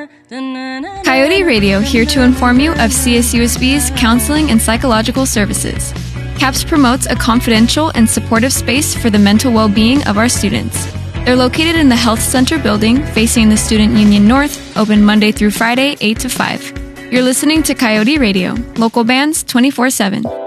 Coyote Radio, here to inform you of CSUSB's counseling and psychological services. CAPS promotes a confidential and supportive space for the mental well-being of our students. They're located in the Health Center building, facing the Student Union North, open Monday through Friday, 8 to 5. You're listening to Coyote Radio, local bands 24/7.